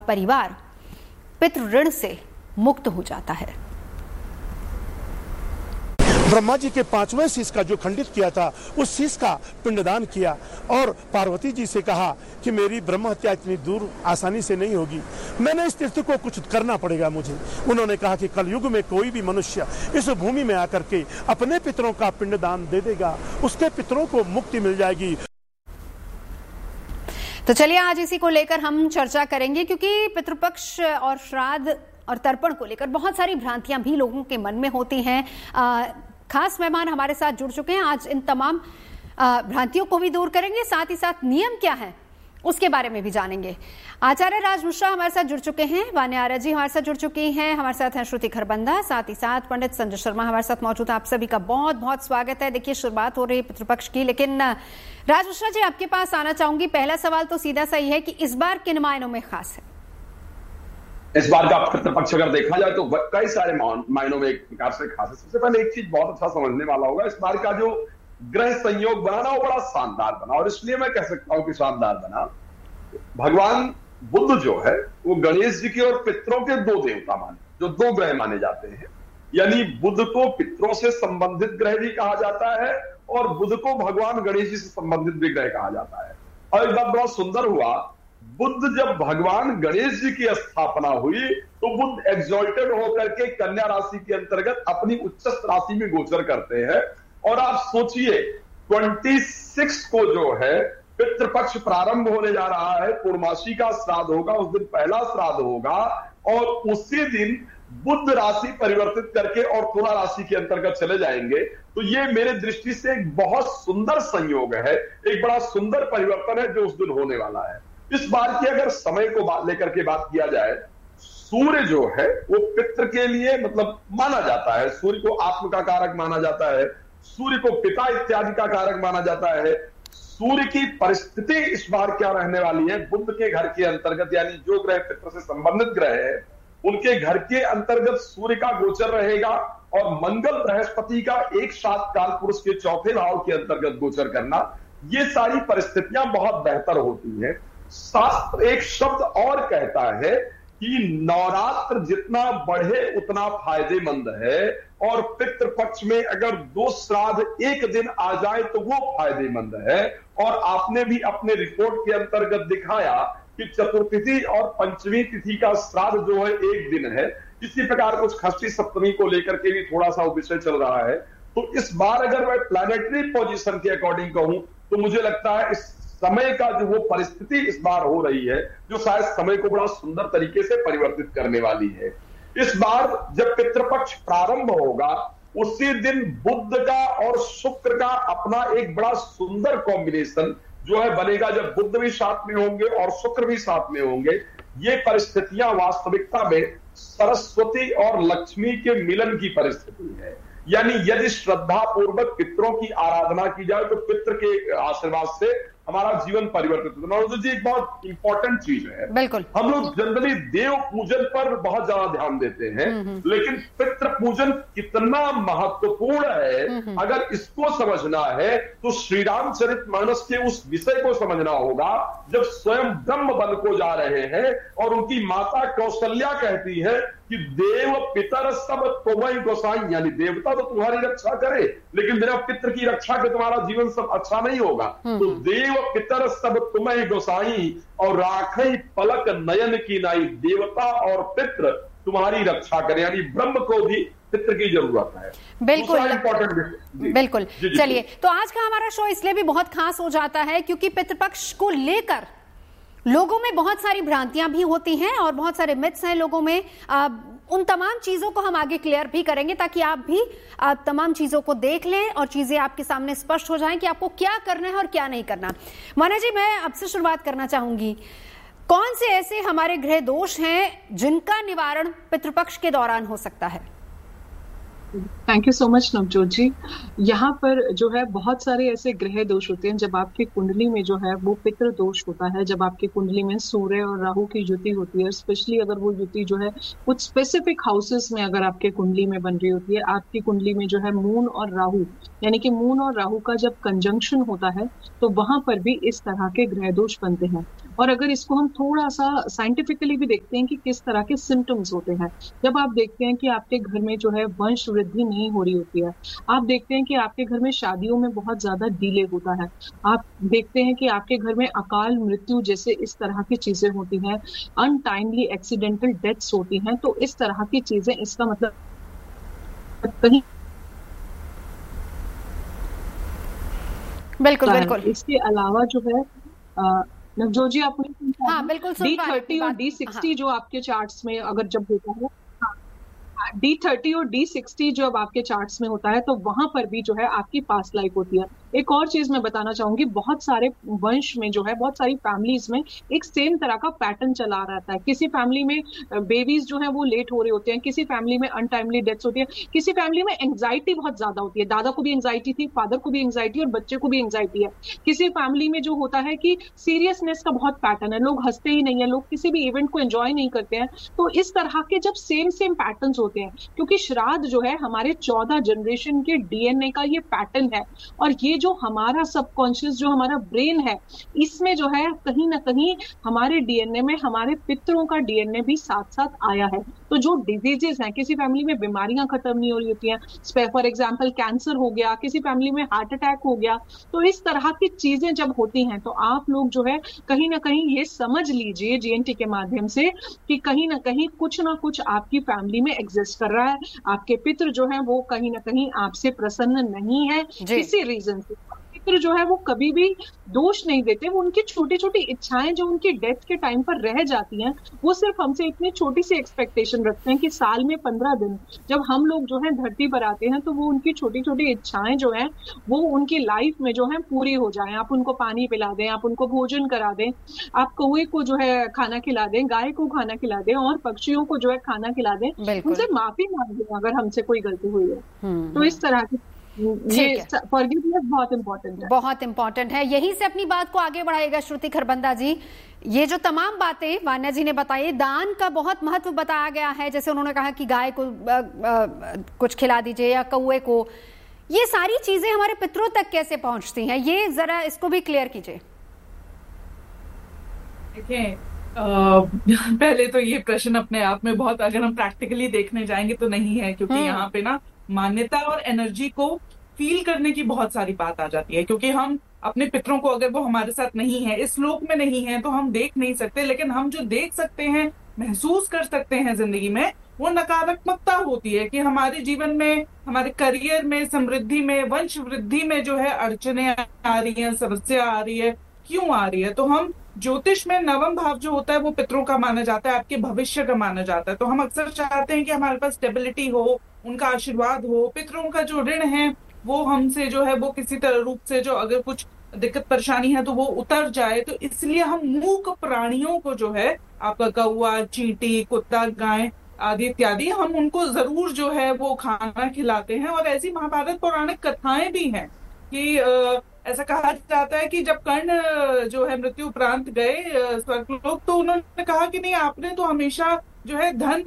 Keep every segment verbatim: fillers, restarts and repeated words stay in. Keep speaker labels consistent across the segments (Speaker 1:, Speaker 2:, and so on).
Speaker 1: परिवार पितृ ऋण से मुक्त हो जाता है।
Speaker 2: ब्रह्मा जी के पांचवें शीश का जो खंडित किया था उस शीश का पिंडदान किया और पार्वती जी से कहा कि मेरी ब्रह्म हत्या इतनी दूर आसानी से नहीं होगी, मैंने इस तीर्थ को कुछ करना पड़ेगा मुझे। उन्होंने कहा कि कलयुग में कोई भी मनुष्य इस भूमि में आकर के अपने पितरों का पिंडदान दे देगा, उसके पितरों को मुक्ति मिल जाएगी।
Speaker 1: तो चलिए आज इसी को लेकर हम चर्चा करेंगे, क्योंकि पितृपक्ष और श्राद्ध और तर्पण को लेकर बहुत सारी भ्रांतियां भी लोगों के मन में होती हैं। आ, खास मेहमान हमारे साथ जुड़ चुके हैं, आज इन तमाम भ्रांतियों को भी दूर करेंगे, साथ ही साथ नियम क्या है उसके बारे में भी जानेंगे। आचार्य राज मिश्रा हमारे साथ जुड़ चुके हैं, वान्या आर्य जी हमारे साथ जुड़ चुकी हैं, हमारे साथ हैं श्रुति खरबंदा, साथ ही साथ पंडित संजय शर्मा हमारे साथ मौजूद है। आप सभी का बहुत बहुत स्वागत है। देखिए शुरुआत हो रही है पितृपक्ष की, लेकिन राज मिश्रा जी आपके पास आना चाहूंगी। पहला सवाल तो सीधा सा ही है कि इस बार किन मायनों में खास है?
Speaker 3: इस बार का पितृपक्ष अगर देखा जाए तो कई सारे मायनों में एक प्रकार से खास है। सबसे पहले एक चीज बहुत अच्छा समझने वाला होगा, इस बार का जो ग्रह संयोग बना ना वो बड़ा शानदार बना, और इसलिए मैं कह सकता हूं कि शानदार बना। भगवान बुद्ध जो है वो गणेश जी के और पितरों के दो देवता माने, जो दो ग्रह माने जाते हैं, यानी बुद्ध को पितरों से संबंधित ग्रह भी कहा जाता है और बुद्ध को भगवान गणेश जी से संबंधित भी ग्रह कहा जाता है। और एक बात बड़ा सुंदर हुआ, बुद्ध जब भगवान गणेश जी की स्थापना हुई तो बुद्ध एग्जॉल्टेड होकर के कन्या राशि के अंतर्गत अपनी उच्चस्थ राशि में गोचर करते हैं। और आप सोचिए छब्बीस को जो है पितृपक्ष प्रारंभ होने जा रहा है, पूर्णमासी का श्राद्ध होगा, उस दिन पहला श्राद्ध होगा और उसी दिन बुद्ध राशि परिवर्तित करके और तुला राशि के अंतर्गत चले जाएंगे। तो ये मेरे दृष्टि से एक बहुत सुंदर संयोग है, एक बड़ा सुंदर परिवर्तन है जो उस दिन होने वाला है। इस बार की अगर समय को बात लेकर के बात किया जाए, सूर्य जो है वो पितृ के लिए मतलब माना जाता है, सूर्य को आत्म का कारक माना जाता है, सूर्य को पिता इत्यादि का कारक माना जाता है। सूर्य की परिस्थिति इस बार क्या रहने वाली है, बुद्ध के घर के अंतर्गत, यानी जो ग्रह पितृ से संबंधित ग्रह है उनके घर के अंतर्गत सूर्य का गोचर रहेगा और मंगल बृहस्पति का एक साथ काल पुरुष के चौथे भाव के अंतर्गत गोचर करना, ये सारी परिस्थितियां बहुत बेहतर होती है। शास्त्र एक शब्द और कहता है कि नवरात्र जितना बढ़े उतना फायदेमंद है, और पितृपक्ष में अगर दो श्राद्ध एक दिन आ जाए तो वो फायदेमंद है। और आपने भी अपने रिपोर्ट के अंतर्गत दिखाया कि चतुर्थी और पंचमी तिथि का श्राद्ध जो है एक दिन है। इसी प्रकार कुछ षष्ठी सप्तमी को लेकर के भी थोड़ा सा विषय चल रहा है। तो इस बार अगर मैं प्लैनेटरी पोजीशन के अकॉर्डिंग कहूं तो मुझे लगता है इस समय का जो वो परिस्थिति इस बार हो रही है जो शायद समय को बड़ा सुंदर तरीके से परिवर्तित करने वाली है। इस बार जब पितृपक्ष प्रारंभ होगा उसी दिन बुध का और शुक्र का अपना एक बड़ा सुंदर कॉम्बिनेशन जो है बनेगा, जब बुध भी साथ में होंगे और शुक्र भी साथ में होंगे। ये परिस्थितियां वास्तविकता में सरस्वती और लक्ष्मी के मिलन की परिस्थिति है। यानी यदि श्रद्धा पूर्वक पितरों की आराधना की जाए तो पितृ के आशीर्वाद से हमारा जीवन परिवर्तित होता है। जी एक बहुत इंपॉर्टेंट चीज है, बिल्कुल हम लोग जनरली देव पूजन पर बहुत ज्यादा ध्यान देते हैं, लेकिन पितृ पूजन कितना महत्वपूर्ण है अगर इसको समझना है तो श्री रामचरितमानस के उस विषय को समझना होगा जब स्वयं ब्रह्म बन को जा रहे हैं और उनकी माता कौशल्या कहती है कि देव पितर सब तुम्हें गोसाई, यानी देवता तो तुम्हारी रक्षा करे लेकिन बिना पितृ की रक्षा के तुम्हारा जीवन सब अच्छा नहीं होगा। तो देव पितर सब तुम्हें गोसाई और राखई पलक नयन की नाई, देवता और पितृ तुम्हारी रक्षा करें, यानी ब्रह्म को भी पितृ की जरूरत है।
Speaker 1: बिल्कुल इंपॉर्टेंट, बिल्कुल। चलिए तो आज का हमारा शो इसलिए भी बहुत खास हो जाता है क्योंकि पितृपक्ष को लेकर लोगों में बहुत सारी भ्रांतियां भी होती हैं और बहुत सारे मिथ्स हैं लोगों में। आ, उन तमाम चीजों को हम आगे क्लियर भी करेंगे ताकि आप भी आ, तमाम चीजों को देख लें और चीजें आपके सामने स्पष्ट हो जाएं कि आपको क्या करना है और क्या नहीं करना। माना जी मैं आपसे शुरुआत करना चाहूंगी, कौन से ऐसे हमारे ग्रह दोष हैं जिनका निवारण पितृपक्ष के दौरान हो सकता है?
Speaker 4: Thank you so much Navjot जी। यहाँ पर जो है बहुत सारे ऐसे ग्रह दोष होते हैं जब आपकी कुंडली में जो है वो पितृ दोष होता है, जब आपकी कुंडली में सूर्य और राहु की युति होती है, स्पेशली अगर वो युति जो है कुछ स्पेसिफिक हाउसेस में अगर आपके कुंडली में बन रही होती है, आपकी कुंडली में जो है मून और राहु यानी कि मून और राहु का जब कंजंक्शन होता है तो वहां पर भी इस तरह के ग्रह दोष बनते हैं। और अगर इसको हम थोड़ा सा साइंटिफिकली भी देखते हैं कि किस तरह के सिम्टम्स होते हैं, जब आप देखते हैं कि आपके घर में जो है वंश वृद्धि नहीं हो रही होती है, आप देखते हैं कि आपके घर में शादियों में बहुत ज्यादा डिले होता है, आप देखते हैं कि आपके घर में अकाल मृत्यु जैसे इस तरह की चीजें होती हैं, अनटाइमली एक्सीडेंटल डेथ्स होती हैं, तो इस तरह की चीजें, इसका मतलब कहीं
Speaker 1: बिल्कुल बिल्कुल।
Speaker 4: इसके अलावा जो है नवजोत जी, आपने
Speaker 1: हाँ बिल्कुल
Speaker 4: डी थर्टी और डी सिक्सटी हाँ. जो आपके चार्ट्स में अगर जब होता है, डी थर्टी और डी सिक्सटी जब आपके चार्ट्स में होता है तो वहां पर भी जो है आपकी पास्ट लाइफ होती है। एक और चीज मैं बताना चाहूंगी, बहुत सारे वंश में जो है, बहुत सारी फैमिलीज में एक सेम तरह का पैटर्न चला रहता है। किसी फैमिली में बेबीज जो है वो लेट हो रहे होते हैं, किसी फैमिली में अनटाइमली डेथ्स होती है, किसी फैमिली में एंग्जाइटी बहुत ज्यादा होती है, दादा को भी एंग्जाइटी थी, फादर को भी एंग्जाइटी और बच्चे को भी एंग्जाइटी है। किसी फैमिली में जो होता है कि सीरियसनेस का बहुत पैटर्न है, लोग हंसते ही नहीं है, लोग किसी भी इवेंट को एंजॉय नहीं करते हैं। तो इस तरह के जब सेम सेम पैटर्न होते हैं, क्योंकि श्राद्ध जो है हमारे चौदह जनरेशन के डीएनए का ये पैटर्न है, और ये जो हमारा सबकॉन्शियस, जो हमारा ब्रेन है, इसमें जो है कहीं ना कहीं हमारे डीएनए में हमारे पितरों का डीएनए भी साथ साथ आया है। तो जो डिजीजेस हैं, किसी फैमिली में बीमारियां खत्म नहीं हो रही होती हैं, फॉर एग्जांपल कैंसर हो गया, किसी फैमिली में हार्ट अटैक हो गया, तो इस तरह की चीजें जब होती हैं तो आप लोग जो है कहीं ना कहीं ये समझ लीजिए जीएनटी के माध्यम से कि कहीं ना कहीं कुछ ना कुछ आपकी फैमिली में एग्जिस्ट कर रहा है। आपके पितृ जो है वो कहीं ना कहीं आपसे प्रसन्न नहीं है किसी रीजन से। पितृ जो है वो कभी भी दोष नहीं देते, वो उनकी छोटी छोटी इच्छाएं जो उनकी डेथ के टाइम पर रह जाती हैं, वो सिर्फ हमसे इतनी छोटी सी एक्सपेक्टेशन रखते हैं कि साल में पंद्रह दिन जब हम लोग जो है धरती पर आते हैं तो वो उनकी छोटी छोटी इच्छाएं जो हैं वो उनकी लाइफ में जो है पूरी हो जाएं। आप उनको पानी पिला दें, आप उनको भोजन करा दें, आप कौवे को जो है खाना खिला दें, गाय को खाना खिला दें और पक्षियों को जो है खाना खिला दें, उनसे माफी मांग दें अगर हमसे कोई गलती हुई है। तो इस तरह की ये फॉरगिवनेस बहुत इंपॉर्टेंट है,
Speaker 1: बहुत इंपॉर्टेंट है। यहीं से अपनी बात को आगे बढ़ाएगा श्रुति खरबंदा जी। ये जो तमाम बातें वान्या जी ने बताई, दान का बहुत महत्व बताया गया है, जैसे उन्होंने कहा कि गाय को आ, आ, कुछ खिला दीजिए या कौवे को, ये सारी चीजें हमारे पितरों तक कैसे पहुंचती हैं, ये जरा इसको भी क्लियर कीजिए।
Speaker 5: देखिए, पहले तो ये प्रश्न अपने आप में बहुत, अगर हम प्रैक्टिकली देखने जाएंगे तो नहीं है, क्योंकि यहाँ पे ना मान्यता और एनर्जी को फील करने की बहुत सारी बात आ जाती है। क्योंकि हम अपने पितरों को, अगर वो हमारे साथ नहीं है, इस लोक में नहीं है, तो हम देख नहीं सकते, लेकिन हम जो देख सकते हैं, महसूस कर सकते हैं जिंदगी में, वो नकारात्मकता होती है कि हमारे जीवन में, हमारे करियर में, समृद्धि में, वंश वृद्धि में जो है अड़चने आ रही है, समस्या आ रही है। क्यों आ रही है? तो हम ज्योतिष में नवम भाव जो होता है वो पितरों का माना जाता है, आपके भविष्य का माना जाता है। तो हम अक्सर चाहते हैं कि हमारे पास स्टेबिलिटी हो, उनका आशीर्वाद हो, पितरों का जो ऋण है वो हमसे जो है वो किसी तरह रूप से, जो अगर कुछ दिक्कत परेशानी है तो वो उतर जाए। तो इसलिए हम मूक प्राणियों को जो है, आपका कौवा, चींटी, कुत्ता, गाय आदि इत्यादि, हम उनको जरूर जो है वो खाना खिलाते हैं। और ऐसी महाभारत पौराणिक कथाएं भी हैं कि आ, ऐसा कहा जाता है कि जब कर्ण जो है मृत्यु उपरांत गए स्वर्गलोक, तो उन्होंने कहा कि नहीं, आपने तो हमेशा जो है धन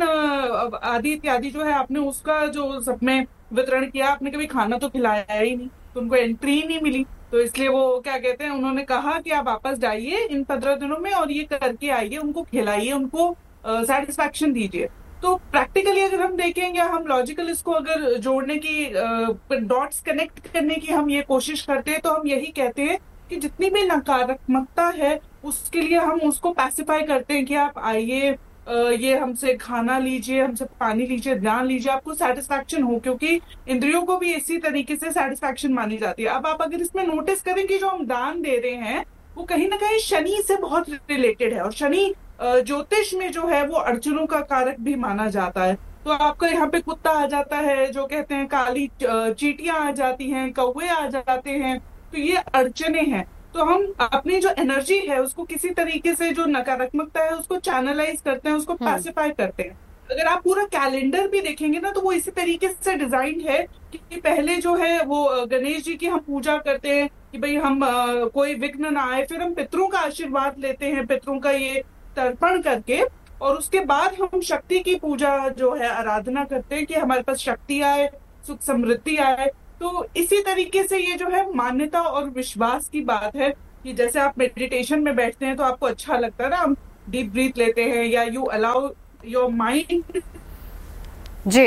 Speaker 5: आदि इत्यादि जो है आपने उसका जो सब में वितरण किया, आपने कभी खाना तो खिलाया ही नहीं, तो उनको एंट्री नहीं मिली। तो इसलिए वो क्या कहते हैं, उन्होंने कहा कि आप वापस जाइए इन पंद्रह दिनों में और ये करके आइए, उनको खिलाइए, उनको सेटिस्फैक्शन दीजिए। तो प्रैक्टिकली अगर हम देखेंगे, हम लॉजिकल इसको अगर जोड़ने की, डॉट्स कनेक्ट करने की हम ये कोशिश करते हैं, तो हम यही कहते हैं कि जितनी भी नकारात्मकता है उसके लिए हम उसको पैसिफाई करते हैं कि आप आइए, ये हमसे खाना लीजिए, हमसे पानी लीजिए, ध्यान लीजिए, आपको सेटिस्फैक्शन हो, क्योंकि इंद्रियों को भी इसी तरीके से सेटिस्फैक्शन मानी जाती है। अब आप अगर इसमें नोटिस करें कि जो हम दान दे रहे हैं वो कहीं ना कहीं शनि से बहुत रिलेटेड है, और शनि ज्योतिष में जो है वो अड़चनों का कारक भी माना जाता है। तो आपका यहाँ पे कुत्ता आ जाता है, जो कहते हैं काली चींटियां आ जाती हैं, कौवे आ जाते हैं, तो ये अड़चने हैं। तो हम अपनी जो एनर्जी है उसको किसी तरीके से, जो नकारात्मकता है उसको चैनलाइज करते हैं, उसको पैसिफाई करते हैं। अगर आप पूरा कैलेंडर भी देखेंगे ना, तो वो इसी तरीके से डिजाइन है कि पहले जो है वो गणेश जी की हम पूजा करते हैं कि भाई हम आ, कोई विघ्न ना आए, फिर हम पितरों का आशीर्वाद लेते हैं, पितरों का ये तर्पण करके, और उसके बाद हम शक्ति की पूजा जो है आराधना करते हैं कि हमारे पास शक्ति आए, सुख समृद्धि आए। तो इसी तरीके से ये जो है मान्यता और विश्वास की बात है। कि जैसे आप मेडिटेशन में बैठते हैं तो आपको अच्छा लगता है ना, हम डीप ब्रीथ लेते हैं, या यू अलाउ योर माइंड
Speaker 1: जी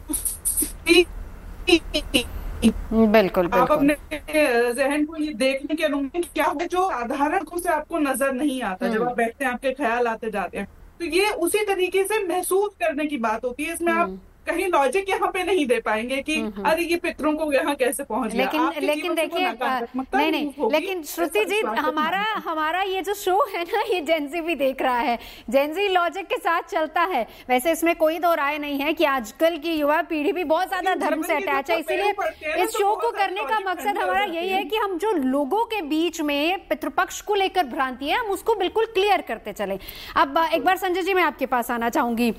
Speaker 1: बिल्कुल
Speaker 5: आप
Speaker 1: बिल्कुल
Speaker 5: अपने जहन को ये देखने की अनुमति, क्या है जो साधारण रूप से आपको नजर नहीं आता, जब आप बैठते हैं आपके ख्याल आते जाते हैं, तो ये उसी तरीके से महसूस करने की बात होती है। इसमें आप कहीं लॉजिक यहाँ पे नहीं दे पाएंगे कि अरे ये पितरों को यहाँ कैसे पहुंच गया।
Speaker 1: लेकिन लेकिन देखिए नहीं नहीं लेकिन श्रुति जी, हमारा हमारा ये जो शो है ना, ये जेंजी भी देख रहा है, जेंजी लॉजिक के साथ चलता है। वैसे इसमें कोई दो राय नहीं है कि आजकल की युवा पीढ़ी भी बहुत ज्यादा धर्म से अटैच है, इसीलिए इस शो को करने का मकसद हमारा यही है कि हम जो लोगों के बीच में पितृपक्ष को लेकर भ्रांति है, हम उसको बिल्कुल क्लियर करते चले। अब एक बार संजय जी मैं आपके पास आना चाहूंगी,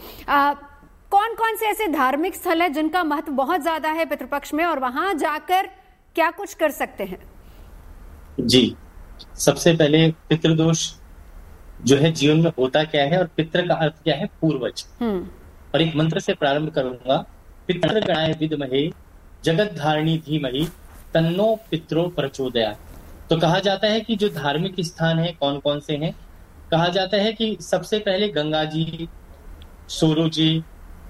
Speaker 1: कौन कौन से ऐसे धार्मिक स्थल है जिनका महत्व बहुत ज्यादा है पितृपक्ष में, और वहां जाकर क्या कुछ कर सकते हैं?
Speaker 6: जी, सबसे पहले पितृदोष जो है जीवन में होता क्या है, और पितृ का अर्थ क्या है? पूर्वज। और एक मंत्र से प्रारंभ करूंगा, पितृगणाय विद्महे जगत धारणी धीमहि तन्नो पितरो प्रचोदयात्। तो कहा जाता है कि जो धार्मिक स्थान है कौन कौन से हैं, कहा जाता है कि सबसे पहले गंगा जी, सोरो जी,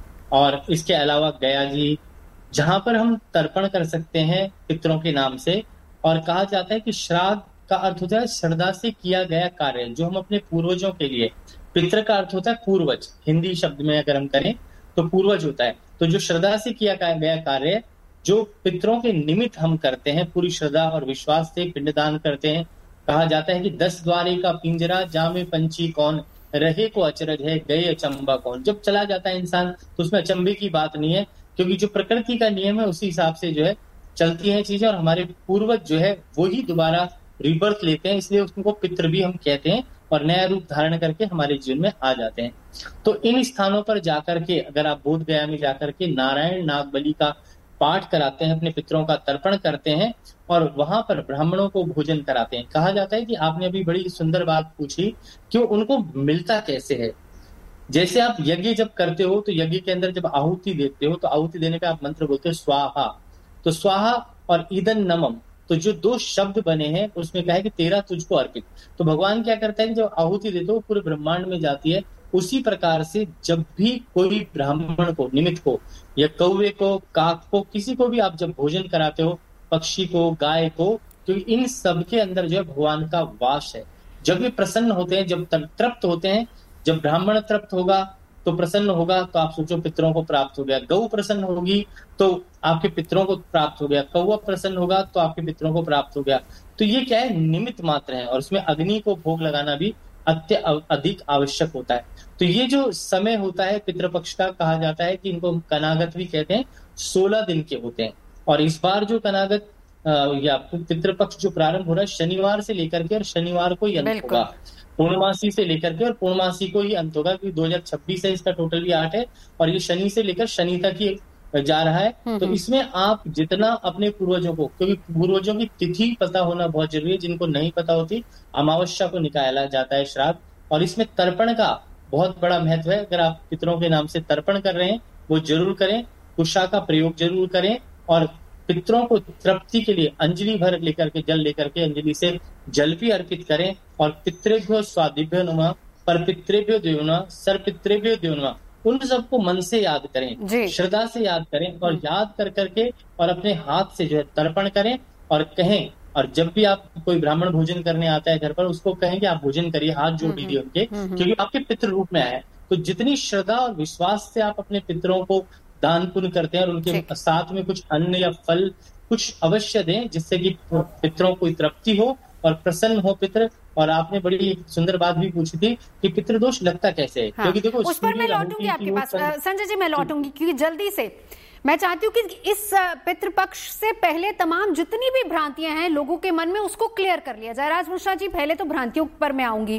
Speaker 6: और इसके अलावा गया जी, जहां पर हम तर्पण कर सकते हैं पितरों के नाम से। और कहा जाता है कि श्राद्ध का अर्थ होता है श्रद्धा से किया गया कार्य, जो हम अपने पूर्वजों के लिए, पितृ का अर्थ होता है पूर्वज, हिंदी शब्द में अगर हम करें तो पूर्वज होता है। तो जो श्रद्धा से किया गया कार्य जो पितरों के निमित्त हम करते हैं, पूरी श्रद्धा और विश्वास से पिंडदान करते हैं। कहा जाता है कि दस द्वारे का पिंजरा जामे पंछी कौन, रहे को अचरज है गए अचंबा कौन। जब चला जाता है इंसान तो उसमें अचंबे की बात नहीं है, क्योंकि जो प्रकृति का नियम है उसी हिसाब से जो है चलती हैं चीजें, और हमारे पूर्वज जो है वो ही दोबारा रिबर्थ लेते हैं, इसलिए उसको पितृ भी हम कहते हैं, और नया रूप धारण करके हमारे जीवन में आ जाते हैं। तो इन स्थानों पर जाकर के अगर आप बोध गया में जाकर के नारायण नागबली का पाठ कराते हैं, अपने पितरों का तर्पण करते हैं, और वहां पर ब्राह्मणों को भोजन कराते हैं। कहा जाता है कि आपने अभी बड़ी सुंदर बात पूछी कि उनको मिलता कैसे है। जैसे आप यज्ञ जब करते हो तो यज्ञ के अंदर जब आहुति देते हो तो आहुति देने का आप मंत्र बोलते हो स्वाहा। तो स्वाहा और ईदन नमम, तो जो दो शब्द बने हैं उसमें कहा है कि तेरा तुझको अर्पित। तो भगवान क्या करता है कि जब आहुति देते हो पूरे ब्रह्मांड में जाती है। उसी प्रकार से जब भी कोई ब्राह्मण को, निमित्त को, या कौवे को, काक को, किसी को भी आप जब भोजन कराते हो, पक्षी को, गाय को, तो इन सब के अंदर जो है भगवान का वास है। जब वे प्रसन्न होते हैं, जब तृप्त होते हैं, जब ब्राह्मण तृप्त होगा तो प्रसन्न होगा, तो आप सोचो पितरों को प्राप्त हो गया। गौ प्रसन्न होगी तो आपके पितरों को प्राप्त हो गया, कौवा प्रसन्न होगा तो आपके पितरों को प्राप्त हो गया। तो ये क्या है? निमित्त मात्र है, और उसमें अग्नि को भोग लगाना भी अत्य अधिक आवश्यक होता है। तो ये जो समय होता है पितृपक्ष का, कहा जाता है कि इनको कनागत भी कहते हैं, सोलह दिन के होते हैं। और इस बार जो कनागत या पितृपक्ष जो प्रारंभ हो रहा है शनिवार से लेकर के, और शनिवार को ही अंत होगा, पूर्णमासी से लेकर के, और पूर्णमासी को ही अंत होगा, क्योंकि दो हजार छब्बीस है, इसका टोटल भी आठ है, और ये शनि से लेकर शनि तक ही जा रहा है। तो इसमें आप जितना अपने पूर्वजों को, क्योंकि पूर्वजों की तिथि पता होना बहुत जरूरी है, जिनको नहीं पता होती अमावस्या को निकाला जाता है श्राद्ध। और इसमें तर्पण का बहुत बड़ा महत्व है। अगर आप पितरों के नाम से तर्पण कर रहे हैं वो जरूर करें, कुशा का प्रयोग जरूर करें, और पितरों को तृप्ति के लिए अंजलि भर लेकर के, जल लेकर के अंजलि से जल भी अर्पित करें। और पितृभ्यो स्वादिभ्यो नमः, पर पितृभ्यो देवना, सर पितृभ्यो देवना, उन सबको मन से याद करें, श्रद्धा से याद करें, और याद कर करके और अपने हाथ से जो है तर्पण करें और कहें। और जब भी आप कोई ब्राह्मण भोजन करने आता है घर पर, उसको कहें कि आप भोजन करिए, हाथ जोड़ दीजिए उनके, क्योंकि आपके पितृ रूप में आए हैं। तो जितनी श्रद्धा और विश्वास से आप अपने पितरों को दान पुण्य करते हैं, और उनके साथ में कुछ अन्न या फल कुछ अवश्य दें, जिससे कि पितरों को तृप्ति हो और प्रसन्न हो पितृ। और आपने बड़ी सुंदर बात भी पूछी थी कि पितृदोष लगता कैसे है,
Speaker 1: हाँ,
Speaker 6: क्योंकि देखो
Speaker 1: उस पर मैं लौटूंगी आपके पास संजय जी, मैं लौटूंगी, क्योंकि जल्दी से मैं चाहती हूँ कि इस पितृपक्ष से पहले तमाम जितनी भी भ्रांतियां हैं लोगों के मन में, उसको क्लियर कर लिया जाए। राज मिश्रा जी, पहले तो भ्रांतियों पर मैं आऊंगी।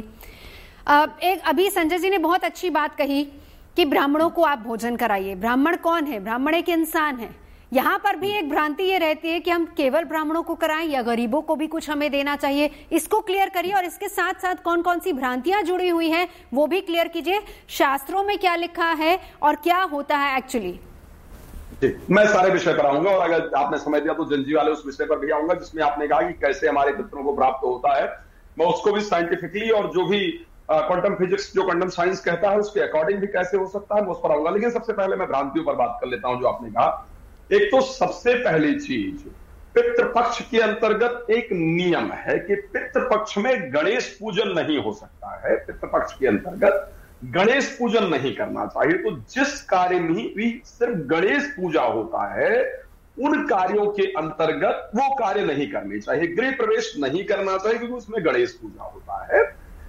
Speaker 1: एक अभी संजय जी ने बहुत अच्छी बात कही कि ब्राह्मणों को आप भोजन कराइए। ब्राह्मण कौन है? ब्राह्मण एक इंसान है। यहाँ पर भी एक भ्रांति ये रहती है कि हम केवल ब्राह्मणों को कराएं या गरीबों को भी कुछ हमें देना चाहिए। इसको क्लियर करिए, और इसके साथ साथ कौन कौन सी भ्रांतियां जुड़ी हुई हैं वो भी क्लियर कीजिए। शास्त्रों में क्या लिखा है और क्या होता है एक्चुअली?
Speaker 3: मैं सारे विषय पर आऊंगा, और अगर आपने समय दिया तो जंजी वाले उस विषय पर भी आऊंगा जिसमें आपने कहा कि कैसे हमारे पितरों को प्राप्त होता है। मैं उसको भी साइंटिफिकली और जो भी क्वांटम फिजिक्स जो क्वांटम साइंस कहता है उसके अकॉर्डिंग भी कैसे हो सकता है मैं उस पर आऊंगा। लेकिन सबसे पहले मैं भ्रांतियों पर बात कर लेता हूं जो आपने कहा। एक तो सबसे पहली चीज, पितृपक्ष के अंतर्गत एक नियम है कि पितृपक्ष में गणेश पूजन नहीं हो सकता है। पितृपक्ष के अंतर्गत गणेश पूजन नहीं करना चाहिए। तो जिस कार्य में भी सिर्फ गणेश पूजा होता है उन कार्यों के अंतर्गत वो कार्य नहीं करने चाहिए। गृह प्रवेश नहीं करना चाहिए क्योंकि उसमें गणेश पूजा होता है।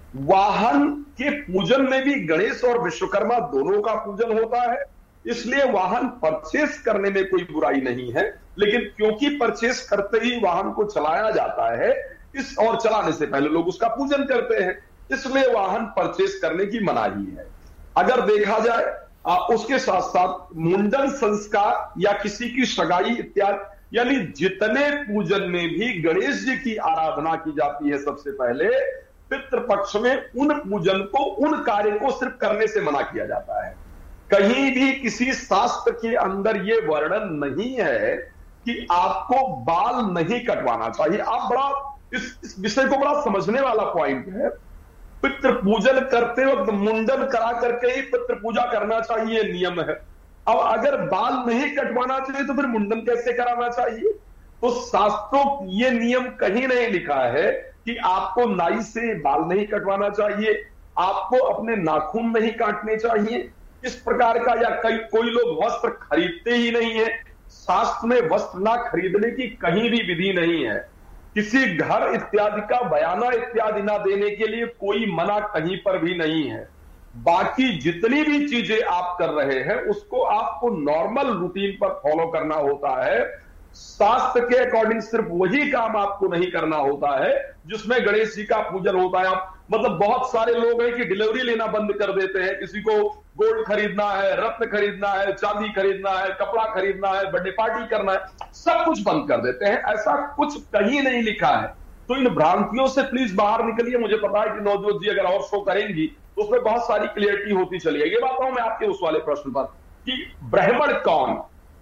Speaker 3: वाहन के पूजन में भी गणेश और विश्वकर्मा दोनों का पूजन होता है, इसलिए वाहन परचेस करने में कोई बुराई नहीं है। लेकिन क्योंकि परचेस करते ही वाहन को चलाया जाता है इस और चलाने से पहले लोग उसका पूजन करते हैं, इसलिए वाहन परचेस करने की मनाही है। अगर देखा जाए आ, उसके साथ साथ मुंडन संस्कार या किसी की सगाई इत्यादि, यानी जितने पूजन में भी गणेश जी की आराधना की जाती है सबसे पहले पितृपक्ष में उन पूजन को, उन कार्य को सिर्फ करने से मना किया जाता है। कहीं भी किसी शास्त्र के अंदर यह वर्णन नहीं है कि आपको बाल नहीं कटवाना चाहिए। आप बड़ा इस, इस विषय को बड़ा समझने वाला पॉइंट है। पितृ पूजन करते वक्त मुंडन करा करके ही पितृ पूजा करना चाहिए, नियम है। अब अगर बाल नहीं कटवाना चाहिए तो फिर मुंडन कैसे कराना चाहिए? तो शास्त्रों ये नियम कहीं नहीं लिखा है कि आपको नाई से बाल नहीं कटवाना चाहिए, आपको अपने नाखून नहीं काटने चाहिए इस प्रकार का, या कई कोई लोग वस्त्र खरीदते ही नहीं है। शास्त्र में वस्त्र ना खरीदने की कहीं भी विधि नहीं है। किसी घर इत्यादि का बयाना इत्यादि ना देने के लिए कोई मना कहीं पर भी नहीं है। बाकी जितनी भी चीजें आप कर रहे हैं उसको आपको नॉर्मल रूटीन पर फॉलो करना होता है। शास्त्र के अकॉर्डिंग सिर्फ वही काम आपको नहीं करना होता है जिसमें गणेश जी का पूजन होता है। आप मतलब बहुत सारे लोग हैं कि डिलीवरी लेना बंद कर देते हैं, किसी को गोल्ड खरीदना है, रत्न खरीदना है, चांदी खरीदना है, कपड़ा खरीदना है, बर्थडे पार्टी करना है, सब कुछ बंद कर देते हैं। ऐसा कुछ कहीं नहीं लिखा है। तो इन भ्रांतियों से प्लीज बाहर निकलिए। मुझे पता है कि नवजोत जी अगर और शो करेंगी तो उसमें बहुत सारी क्लियरिटी होती चली है। ये बात हूं मैं आपके उस वाले प्रश्न पर कि ब्राह्मण कौन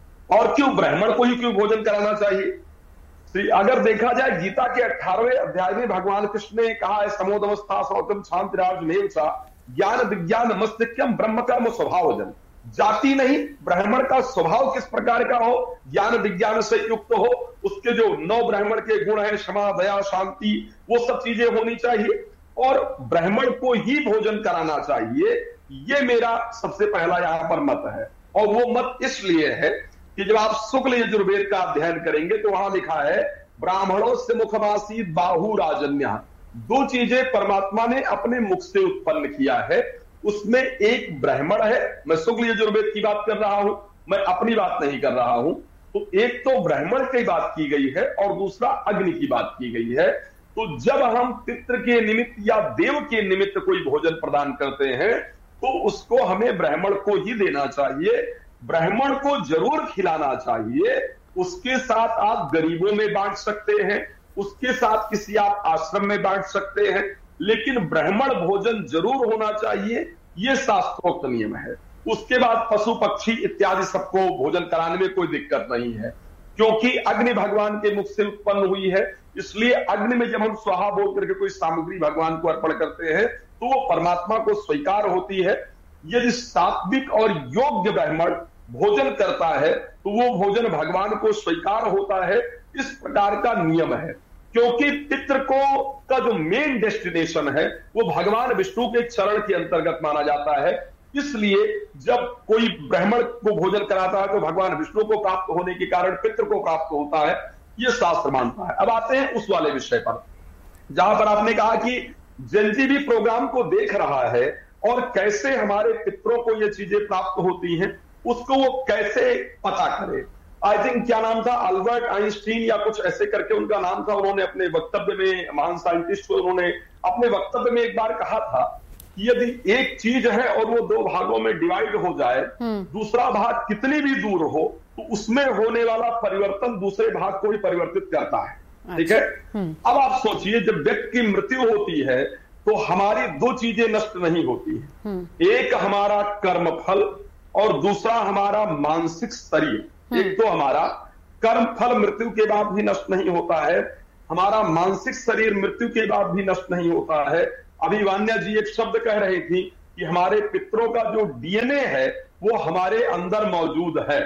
Speaker 3: और क्यों, ब्राह्मण को ही क्यों भोजन कराना चाहिए। अगर देखा जाए गीता के अठारहवें अध्याय में भगवान कृष्ण ने कहा है समोदवस्था सौतम शांतिराज मेवसा ज्ञान विज्ञान मस्तिष्कम ब्रह्म कर्म स्वभावजन। जाति नहीं, ब्राह्मण का स्वभाव किस प्रकार का हो, ज्ञान विज्ञान से युक्त हो, उसके जो नौ ब्राह्मण के गुण है क्षमा दया शांति वो सब चीजें होनी चाहिए और ब्राह्मण को ही भोजन कराना चाहिए। ये मेरा सबसे पहला यहां पर मत है। और वो मत इसलिए है कि जब आप शुक्ल यजुर्वेद का अध्ययन करेंगे तो वहां लिखा है ब्राह्मणों से मुखमासी बाहु राजन्य। दो चीजें परमात्मा ने अपने मुख से उत्पन्न किया है, उसमें एक ब्राह्मण है। मैं शुक्ल यजुर्वेद की बात कर रहा हूं, मैं अपनी बात नहीं कर रहा हूं। तो एक तो ब्राह्मण की बात की गई है और दूसरा अग्नि की बात की गई है। तो जब हम पितृ के निमित्त या देव के निमित्त कोई भोजन प्रदान करते हैं तो उसको हमें ब्राह्मण को ही देना चाहिए। ब्राह्मण को जरूर खिलाना चाहिए। उसके साथ आप गरीबों में बांट सकते हैं, उसके साथ किसी आप आश्रम में बांट सकते हैं, लेकिन ब्राह्मण भोजन जरूर होना चाहिए। यह शास्त्रोक्त नियम है। उसके बाद पशु पक्षी इत्यादि सबको भोजन कराने में कोई दिक्कत नहीं है, क्योंकि अग्नि भगवान के मुख से उत्पन्न हुई है। इसलिए अग्नि में जब हम स्वाहा बोल करके कोई सामग्री भगवान को अर्पण करते हैं तो वो परमात्मा को स्वीकार होती है। यदि सात्विक और योग्य ब्राह्मण भोजन करता है तो वो भोजन भगवान को स्वीकार होता है। इस प्रकार का नियम है, क्योंकि पितृ को का जो मेन डेस्टिनेशन है वो भगवान विष्णु के चरण के अंतर्गत माना जाता है। इसलिए जब कोई ब्राह्मण को भोजन कराता है तो भगवान विष्णु को प्राप्त होने के कारण पितृ को प्राप्त होता है, यह शास्त्र मानता है। अब आते हैं उस वाले विषय पर जहां पर आपने कहा कि जयंती भी प्रोग्राम को देख रहा है और कैसे हमारे पितरों को ये चीजें प्राप्त होती हैं उसको वो कैसे पता करे। आई थिंक क्या नाम था, अल्बर्ट आइंस्टीन या कुछ ऐसे करके उनका नाम था। उन्होंने अपने वक्तव्य में, महान साइंटिस्ट उन्होंने अपने वक्तव्य में एक बार कहा था कि यदि एक चीज है और वो दो भागों में डिवाइड हो जाए, दूसरा भाग कितनी भी दूर हो तो उसमें होने वाला परिवर्तन दूसरे भाग को ही परिवर्तित करता है। ठीक है। अब आप सोचिए जब व्यक्ति की मृत्यु होती है तो हमारी दो चीजें नष्ट नहीं होती है, एक हमारा कर्म फल और दूसरा हमारा मानसिक शरीर। एक तो हमारा कर्म फल मृत्यु के बाद भी नष्ट नहीं होता है, हमारा मानसिक शरीर मृत्यु के बाद भी नष्ट नहीं होता है। अभी वान्या जी एक शब्द कह रही थी कि हमारे पितरों का जो डीएनए है वो हमारे अंदर मौजूद है।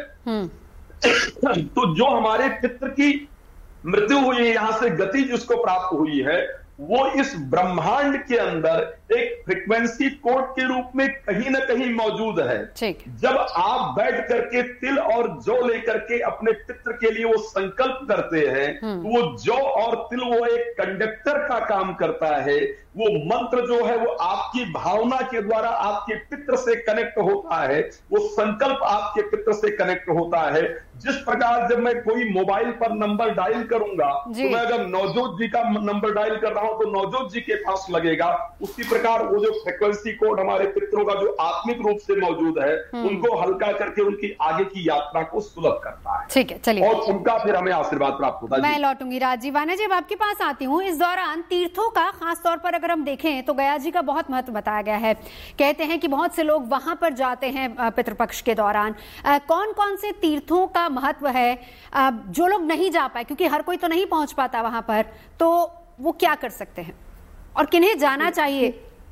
Speaker 3: तो जो हमारे पितर की मृत्यु हुई है, यहां से गति जिसको प्राप्त हुई है, वो इस ब्रह्मांड के अंदर एक फ्रीक्वेंसी कोड के रूप में कहीं ना कहीं मौजूद है। जब आप बैठ करके तिल और जौ लेकर के अपने पितृ के लिए वो संकल्प करते हैं, तो वो जौ और तिल वो एक कंडक्टर का काम करता है। वो मंत्र जो है वो आपकी भावना के द्वारा आपके पितृ से कनेक्ट होता है, वो संकल्प आपके पितृ से कनेक्ट होता है। जिस प्रकार जब मैं कोई मोबाइल पर नंबर डायल करूंगा, तो मैं अगर नवजोत जी का नंबर डायल कर रहा हूं तो नवजोत जी के पास लगेगा। उसी प्रकार वो जो फ्रीक्वेंसी कोड हमारे पितरों का जो आत्मिक रूप से मौजूद है, उनको हल्का करके उनकी आगे की यात्रा को सुलभ करता है।
Speaker 1: ठीक है, चलिए।
Speaker 3: और उनका फिर हमें आशीर्वाद प्राप्त होता है।
Speaker 1: मैं लौटूंगी राजीव। वान्या जी, आपके पास आती हूँ। इस दौरान तीर्थों का खासतौर पर अगर हम देखें तो गया जी का बहुत महत्व बताया गया है। कहते हैं कि बहुत से लोग वहां पर जाते हैं पितृपक्ष के दौरान। आ, कौन कौन से तीर्थों का महत्व है? आ, जो लोग नहीं जा पाए, क्योंकि हर कोई तो नहीं पहुंच पाता वहां पर, तो वो क्या कर सकते हैं और किन्हें जाना चाहिए?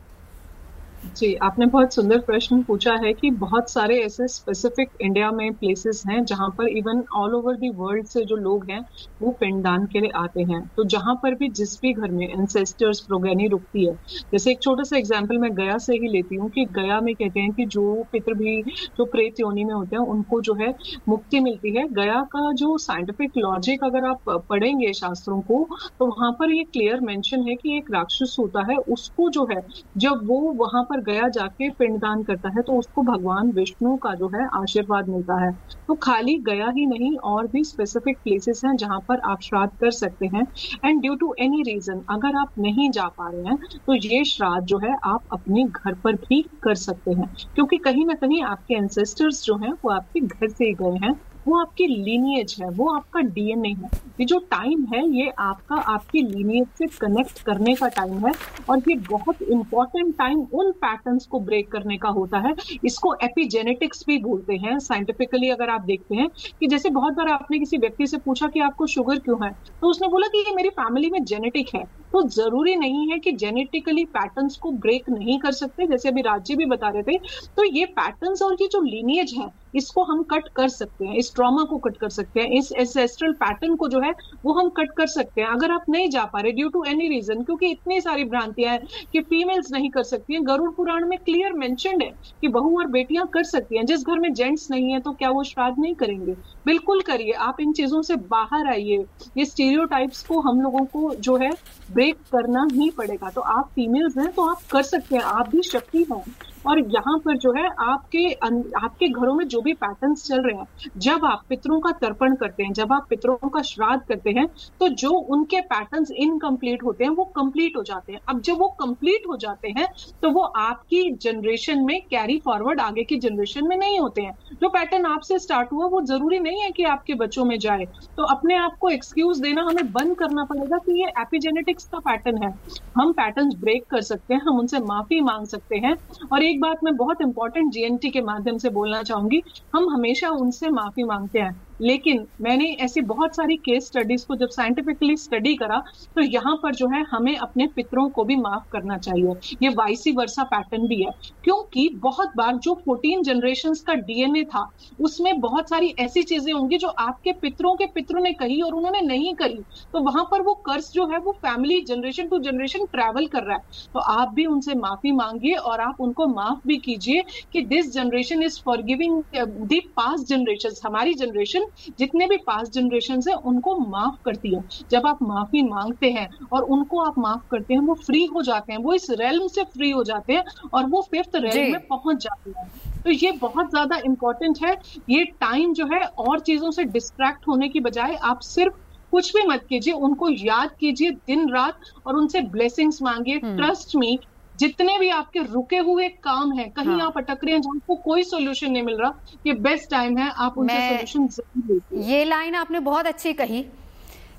Speaker 4: जी, आपने बहुत सुंदर प्रश्न पूछा है कि बहुत सारे ऐसे स्पेसिफिक इंडिया में प्लेसेस हैं जहां पर even all over the world से जो लोग हैं वो पिंडदान के लिए आते हैं। तो जहां पर भी जिस भी घर में एंसेस्टर्स प्रोगेनी रुकती है, जैसे एक छोटा सा एग्जांपल मैं गया से ही लेती हूँ कि गया में कहते हैं कि जो पितृ भी जो प्रेत योनि में होते हैं उनको जो है मुक्ति मिलती है। गया का जो साइंटिफिक लॉजिक अगर आप पढ़ेंगे शास्त्रों को, तो वहां पर ये क्लियर मेंशन है कि एक राक्षस होता है, उसको जो है जब वो वहां पर गया जाके पिंडदान करता है तो उसको भगवान विष्णु का जो है आशीर्वाद मिलता है। तो खाली गया ही नहीं, और भी स्पेसिफिक प्लेसेस हैं जहां पर आप श्राद्ध कर सकते हैं। And due to any reason अगर आप नहीं जा पा रहे हैं तो ये श्राद्ध जो है आप अपने घर पर भी कर सकते हैं, क्योंकि कहीं ना कहीं आपके एंसेस्टर्स जो हैं वो आपके घर से ही गए हैं, वो आपकी लीनिएज है, वो आपका डीएनए है। ये जो टाइम है ये आपका आपकी लीनिएज से कनेक्ट करने का टाइम है, और ये बहुत इंपॉर्टेंट टाइम उन पैटर्न्स को ब्रेक करने का होता है। इसको एपिजेनेटिक्स भी बोलते हैं साइंटिफिकली। अगर आप देखते हैं कि जैसे बहुत बार आपने किसी व्यक्ति से पूछा कि आपको शुगर क्यों है, तो उसने बोला कि ये मेरी फैमिली में जेनेटिक है। तो जरूरी नहीं है कि जेनेटिकली पैटर्न्स को ब्रेक नहीं कर सकते, जैसे अभी राजी भी बता रहे थे। तो ये पैटर्न्स और ये जो लीनिएज है इसको हम कट कर सकते हैं, इस ट्रॉमा को कट कर सकते हैं, इस एंसेस्ट्रल पैटर्न को जो है वो हम कट कर सकते हैं। अगर आप नहीं जा पा रहे ड्यू टू एनी रीजन, क्योंकि इतनी सारी भ्रांतियां हैं कि फीमेल्स नहीं कर सकती हैं। गरुड़ पुराण में क्लियर मेंशन्ड है कि बहू और बेटियां कर सकती हैं। जिस घर में जेंट्स नहीं है तो क्या वो श्राद्ध नहीं करेंगे? बिल्कुल करिए। आप इन चीजों से बाहर आइए। ये स्टीरियोटाइप्स को हम लोगों को जो है ब्रेक करना ही पड़ेगा। तो आप फीमेल्स हैं तो आप कर सकते हैं, आप भी शक्ति हैं। और यहाँ पर जो है आपके आपके घरों में जो भी पैटर्न्स चल रहे हैं, जब आप पितरों का तर्पण करते हैं, जब आप पितरों का श्राद्ध करते हैं, तो जो उनके पैटर्न्स इनकम्प्लीट होते हैं वो कंप्लीट हो जाते हैं। अब जब वो कंप्लीट हो जाते हैं तो वो आपकी जनरेशन में कैरी फॉरवर्ड आगे की जनरेशन में नहीं होते हैं। जो पैटर्न आपसे स्टार्ट हुआ वो जरूरी नहीं है कि आपके बच्चों में जाए। तो अपने आप को एक्सक्यूज देना हमें बंद करना पड़ेगा कि ये एपिजेनेटिक्स का पैटर्न है। हम पैटर्न्स ब्रेक कर सकते हैं, हम उनसे माफी मांग सकते हैं। और एक बात मैं बहुत इंपॉर्टेंट जीएनटी के माध्यम से बोलना चाहूंगी, हम हमेशा उनसे माफी मांगते हैं, लेकिन मैंने ऐसी बहुत सारी केस स्टडीज को जब साइंटिफिकली स्टडी करा तो यहाँ पर जो है हमें अपने पितरों को भी माफ करना चाहिए। ये वाइसी वर्सा पैटर्न भी है, क्योंकि बहुत बार जो चौदह जनरेशंस का डीएनए था उसमें बहुत सारी ऐसी चीजें होंगी जो आपके पितरों के पितरों ने कही और उन्होंने नहीं करी, तो वहां पर वो कर्स जो है वो family generation to generation travel कर रहा है। तो आप भी उनसे माफी मांगिए और आप उनको माफ भी कीजिए कि this generation is forgiving the past generations. हमारी जनरेशन जितने भी पास्ट जनरेशन है उनको माफ करती है। जब आप माफी मांगते हैं और उनको आप माफ करते हैं, वो फ्री हो जाते हैं, वो इस रेल्म से फ्री हो जाते हैं और वो फिफ्थ रेल्म में पहुंच जाते हैं। तो ये बहुत ज्यादा इंपॉर्टेंट है। ये टाइम जो है और चीजों से डिस्ट्रैक्ट होने की बजाय आप सिर्फ कुछ भी मत कीजिए, उनको याद कीजिए दिन रात और उनसे ब्लेसिंग्स मांगिए। ट्रस्ट मी, जितने भी आपके रुके हुए काम हैं, कहीं हाँ। आप अटक रहे हैं जहाँ को कोई सोल्यूशन नहीं मिल रहा, ये बेस्ट टाइम है, आप उनसे सोल्यूशन जरूर लीजिए।
Speaker 1: ये लाइन आपने बहुत अच्छी कही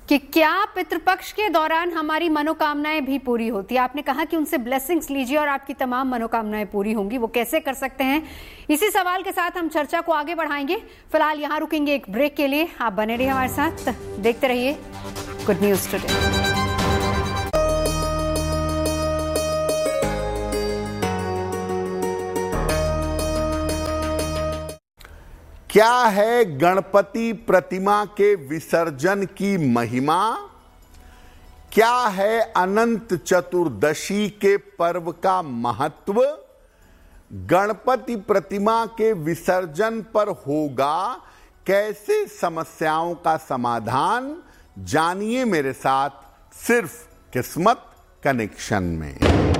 Speaker 1: कि क्या पितृपक्ष के दौरान हमारी मनोकामनाएं भी पूरी होती है। आपने कहा कि उनसे ब्लेसिंग्स लीजिए और आपकी तमाम मनोकामनाएं पूरी होंगी। वो कैसे कर सकते हैं, इसी सवाल के साथ हम चर्चा को आगे बढ़ाएंगे। फिलहाल यहां रुकेंगे एक ब्रेक के लिए। आप बने रहिए हमारे साथ, देखते रहिए गुड न्यूज टुडे।
Speaker 7: क्या है गणपति प्रतिमा के विसर्जन की महिमा? क्या है अनंत चतुर्दशी के पर्व का महत्व? गणपति प्रतिमा के विसर्जन पर होगा कैसे समस्याओं का समाधान? जानिए मेरे साथ सिर्फ किस्मत कनेक्शन में।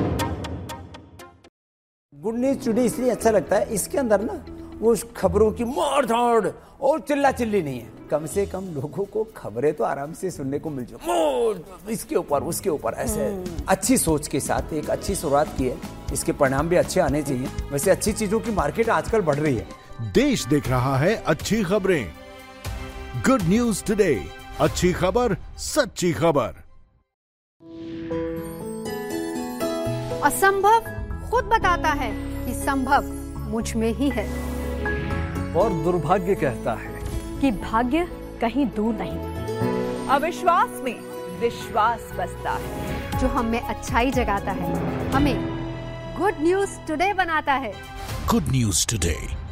Speaker 8: गुड न्यूज टुडे इसलिए अच्छा लगता है, इसके अंदर ना वो खबरों की मार धाड़ और चिल्ला चिल्ली नहीं है। कम से कम लोगों को खबरें तो आराम से सुनने को मिल जाए, इसके ऊपर उसके ऊपर ऐसे अच्छी सोच के साथ एक अच्छी शुरुआत की है। इसके परिणाम भी अच्छे आने चाहिए। वैसे अच्छी चीजों की मार्केट आजकल बढ़ रही है।
Speaker 9: देश देख रहा है अच्छी खबरें। गुड न्यूज टुडे, अच्छी खबर सच्ची खबर।
Speaker 1: असंभव खुद बताता है कि संभव मुझ में ही है,
Speaker 10: और दुर्भाग्य कहता है
Speaker 11: कि भाग्य कहीं दूर नहीं। अविश्वास में विश्वास बसता है,
Speaker 1: जो हमें अच्छाई जगाता है, हमें गुड न्यूज टुडे बनाता है।
Speaker 9: Good news today,